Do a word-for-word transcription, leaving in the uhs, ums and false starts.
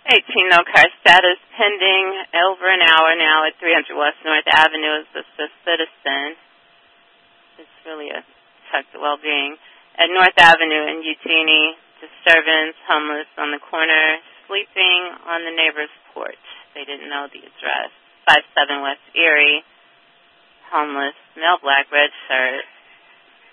eighteen, no car status pending. Over an hour now at three hundred West North Avenue is the fifth citizen. It's really affect the well-being. At North Avenue in Utini, disturbance, homeless on the corner, sleeping on the neighbor's porch. They didn't know the address. five seven West Erie, homeless, male black, red shirt.